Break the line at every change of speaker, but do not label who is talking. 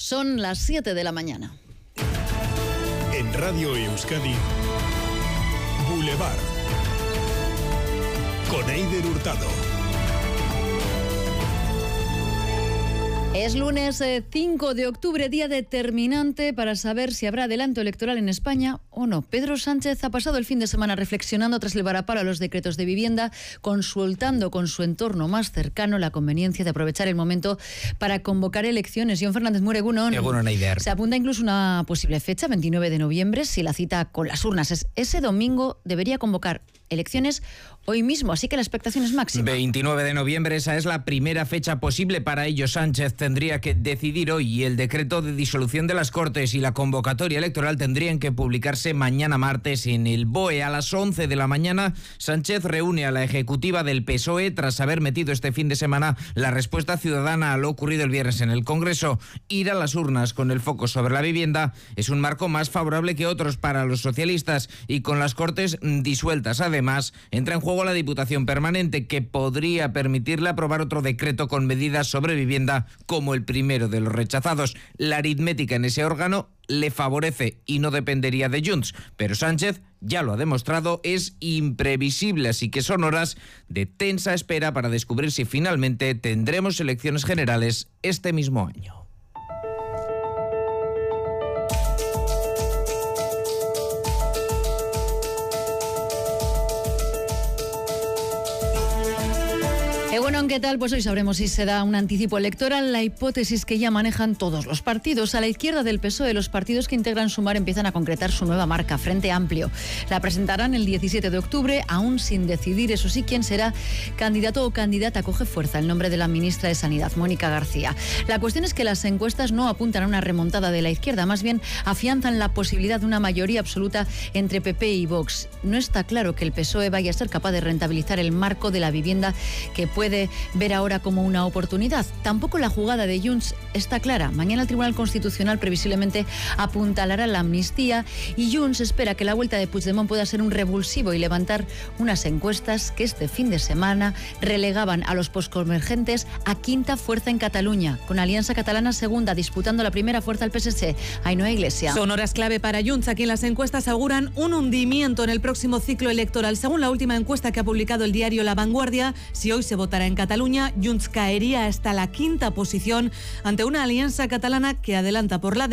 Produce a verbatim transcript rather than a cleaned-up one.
Son las siete de la mañana.
En Radio Euskadi, Boulevard, con Eider Hurtado.
Es lunes eh, cinco de octubre, día determinante para saber si habrá adelanto electoral en España o no. Pedro Sánchez ha pasado el fin de semana reflexionando tras el varapalo a los decretos de vivienda, consultando con su entorno más cercano la conveniencia de aprovechar el momento para convocar elecciones. John Fernández Mur, Egunon.
Egunon, Eider.
Se apunta incluso una posible fecha, veintinueve de noviembre, si la cita con las urnas es ese domingo, debería convocar elecciones hoy mismo, así que la expectación es máxima.
veintinueve de noviembre, esa es la primera fecha posible para ello. Sánchez tendría que decidir hoy y el decreto de disolución de las Cortes y la convocatoria electoral tendrían que publicarse mañana martes en el B O E. A las once de la mañana, Sánchez reúne a la ejecutiva del P S O E tras haber metido este fin de semana la respuesta ciudadana a lo ocurrido el viernes en el Congreso. Ir a las urnas con el foco sobre la vivienda es un marco más favorable que otros para los socialistas y con las Cortes disueltas. Además, entra en juego la Diputación Permanente, que podría permitirle aprobar otro decreto con medidas sobre vivienda como el primero de los rechazados. La aritmética en ese órgano le favorece y no dependería de Junts, pero Sánchez ya lo ha demostrado, es imprevisible, así que son horas de tensa espera para descubrir si finalmente tendremos elecciones generales este mismo año.
Bueno, ¿qué tal? Pues hoy sabremos si se da un anticipo electoral, la hipótesis que ya manejan todos los partidos. A la izquierda del P S O E, los partidos que integran Sumar empiezan a concretar su nueva marca, Frente Amplio. La presentarán el diecisiete de octubre, aún sin decidir, eso sí, quién será candidato o candidata. Coge fuerza el nombre de la ministra de Sanidad, Mónica García. La cuestión es que las encuestas no apuntan a una remontada de la izquierda, más bien afianzan la posibilidad de una mayoría absoluta entre P P y Vox. No está claro que el P S O E vaya a ser capaz de rentabilizar el marco de la vivienda que puede ver ahora como una oportunidad. Tampoco la jugada de Junts está clara. Mañana el Tribunal Constitucional previsiblemente apuntalará la amnistía y Junts espera que la vuelta de Puigdemont pueda ser un revulsivo y levantar unas encuestas que este fin de semana relegaban a los posconvergentes a quinta fuerza en Cataluña, con Alianza Catalana segunda, disputando la primera fuerza al P S C. Ainhoa Iglesia.
Son horas clave para Junts. Aquí en las encuestas auguran un hundimiento en el próximo ciclo electoral. Según la última encuesta que ha publicado el diario La Vanguardia, si hoy se votará en Cataluña, Junts caería hasta la quinta posición ante una alianza catalana que adelanta por la